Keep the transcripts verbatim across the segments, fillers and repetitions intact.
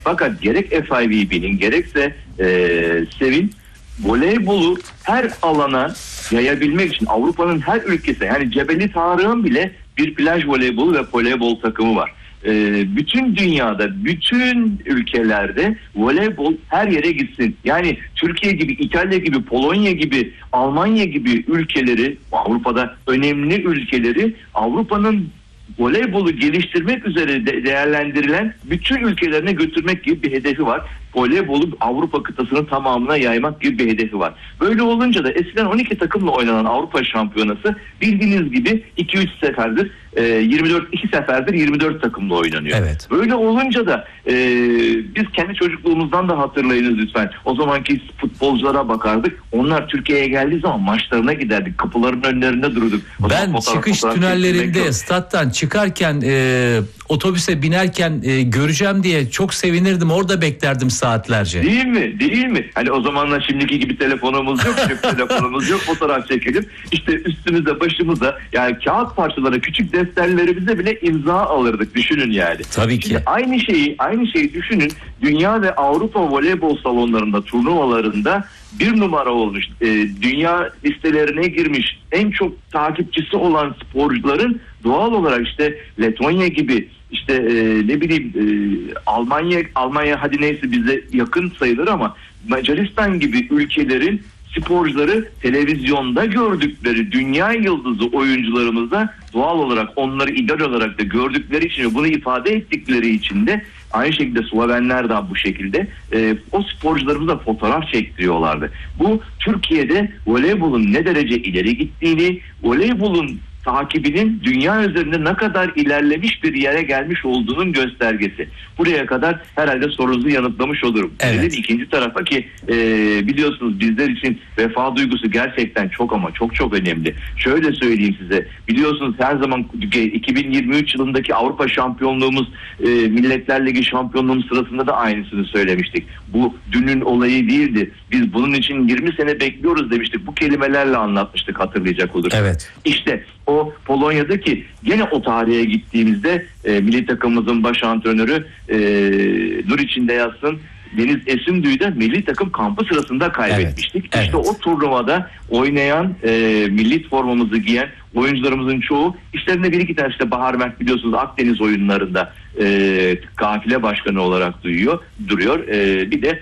Fakat gerek F I V B'nin gerekse e, SEV'in voleybolu her alana yayabilmek için Avrupa'nın her ülkesine, yani Cebeli Tarık'ın bile bir plaj voleybolu ve voleybol takımı var. Ee, bütün dünyada, bütün ülkelerde voleybol her yere gitsin. Yani Türkiye gibi, İtalya gibi, Polonya gibi, Almanya gibi ülkeleri, Avrupa'da önemli ülkeleri Avrupa'nın voleybolu geliştirmek üzere de değerlendirilen bütün ülkelerine götürmek gibi bir hedefi var. Voleybolu Avrupa kıtasının tamamına yaymak gibi bir hedefi var. Böyle olunca da eskiden on iki takımla oynanan Avrupa Şampiyonası bildiğiniz gibi iki üç seferdir, yirmi dört iki seferdir yirmi dört takımla oynanıyor. Evet. Böyle olunca da e, biz kendi çocukluğumuzdan da hatırlayınız lütfen. O zamanki futbolculara bakardık. Onlar Türkiye'ye geldiği zaman maçlarına giderdik. Kapıların önlerinde dururduk. O ben fotoğraf, çıkış fotoğraf tünellerinde stat'tan çıkarken e, otobüse binerken e, göreceğim diye çok sevinirdim. Orada beklerdim saatlerce. Değil mi? Değil mi? Hani o zamanlar şimdiki gibi telefonumuz yok, cep telefonumuz yok, fotoğraf çekelim. İşte üstümüze, başımıza, yani kağıt parçaları, küçük defterlerimize bile imza alırdık. Düşünün yani. Tabii ki. Şimdi aynı şeyi, aynı şeyi düşünün. Dünya ve Avrupa voleybol salonlarında, turnuvalarında bir numara olmuş. E, dünya listelerine girmiş en çok takipçisi olan sporcuların doğal olarak işte Letonya gibi, İşte e, ne bileyim e, Almanya Almanya hadi neyse bize yakın sayılır ama Macaristan gibi ülkelerin sporcuları televizyonda gördükleri dünya yıldızı oyuncularımızda doğal olarak onları idol olarak da gördükleri için ve bunu ifade ettikleri için de aynı şekilde Slovenler de bu şekilde e, o sporcularımıza fotoğraf çektiriyorlardı. Bu Türkiye'de voleybolun ne derece ileri gittiğini, voleybolun takibinin dünya üzerinde ne kadar ilerlemiş bir yere gelmiş olduğunun göstergesi. Buraya kadar herhalde sorunuzu yanıtlamış olurum. Evet. İkinci tarafa ki e, biliyorsunuz bizler için vefa duygusu gerçekten çok ama çok çok önemli. Şöyle söyleyeyim size. Biliyorsunuz her zaman iki bin yirmi üç yılındaki Avrupa şampiyonluğumuz, e, Milletler Ligi şampiyonluğumuz sırasında da aynısını söylemiştik. Bu dünün olayı değildi. Biz bunun için yirmi sene bekliyoruz demiştik. Bu kelimelerle anlatmıştık, hatırlayacak olursunuz. Evet. İşte o Polonya'daki gene o tarihe gittiğimizde e, milli takımımızın baş antrenörü e, nur içinde yatsın Deniz Esindü'yü de milli takım kampı sırasında kaybetmiştik. Evet, işte evet. o turnuvada oynayan e, milli formamızı giyen oyuncularımızın çoğu, işlerinde bir iki tane işte Bahar Mert biliyorsunuz Akdeniz oyunlarında e, kafile başkanı olarak duyuyor, duruyor. E, bir de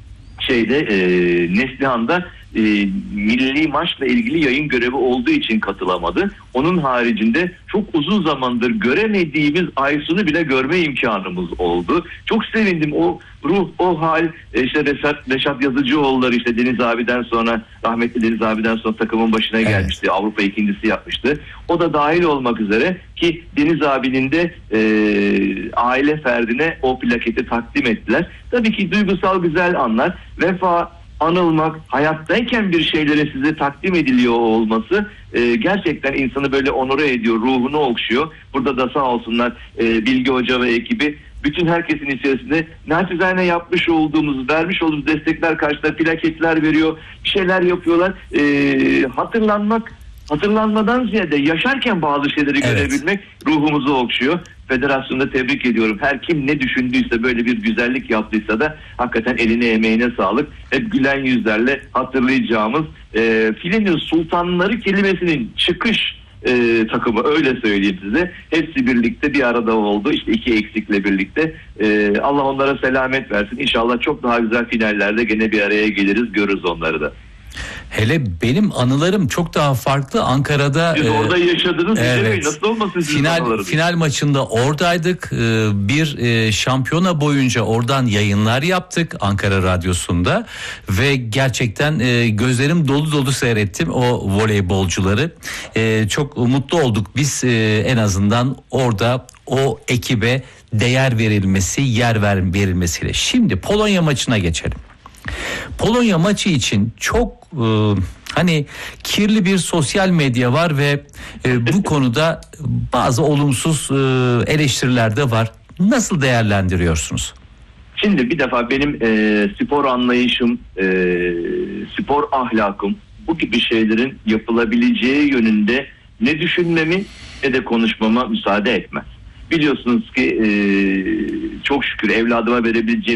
şeyde e, Neslihan'da e, milli maçla ilgili yayın görevi olduğu için katılamadı. Onun haricinde çok uzun zamandır göremediğimiz Aysun'u bile görme imkanımız oldu. Çok sevindim. O ruh, o hal, işte Reşat, Reşat Yazıcıoğulları işte Deniz abiden sonra, rahmetli Deniz abiden sonra takımın başına evet. gelmişti. Avrupa ikincisi yapmıştı. O da dahil olmak üzere ki Deniz abinin de e, aile ferdine o plaketi takdim ettiler. Tabii ki duygusal güzel anlar. Vefa, anılmak, hayattayken bir şeylerin size takdim ediliyor olması e, gerçekten insanı böyle onore ediyor, ruhunu okşuyor. Burada da sağ olsunlar e, Bilge Hoca ve ekibi bütün herkesin içerisinde naçizane yapmış olduğumuz, vermiş olduğumuz destekler karşısında plaketler veriyor, bir şeyler yapıyorlar. E, hatırlanmak, hatırlanmadan ziyade yaşarken bazı şeyleri evet. görebilmek ruhumuzu okşuyor. Federasyonda tebrik ediyorum. Her kim ne düşündüyse, böyle bir güzellik yaptıysa da hakikaten eline emeğine sağlık. Hep gülen yüzlerle hatırlayacağımız e, filmin Sultanları kelimesinin çıkış e, takımı, öyle söyleyeyim size. Hepsi birlikte bir arada oldu. İşte iki eksikle birlikte. E, Allah onlara selamet versin. İnşallah çok daha güzel finallerde gene bir araya geliriz, görürüz onları da. Hele benim anılarım çok daha farklı. Ankara'da siz e, orada yaşadınız. Evet. Nasıl olmasın sizin final anılarınız? Final maçında oradaydık. E, bir e, şampiyona boyunca oradan yayınlar yaptık Ankara Radyosu'nda ve gerçekten e, gözlerim dolu dolu seyrettim o voleybolcuları. E, çok mutlu olduk biz e, en azından orada o ekibe değer verilmesi, yer ver, verilmesiyle. Şimdi Polonya maçına geçelim. Polonya maçı için çok e, hani kirli bir sosyal medya var ve e, bu konuda bazı olumsuz e, eleştiriler de var. Nasıl değerlendiriyorsunuz? Şimdi bir defa benim e, spor anlayışım, e, spor ahlakım bu gibi şeylerin yapılabileceği yönünde ne düşünmemi ne de konuşmama müsaade etmez. biliyorsunuz ki e, çok şükür evladıma verebileceğim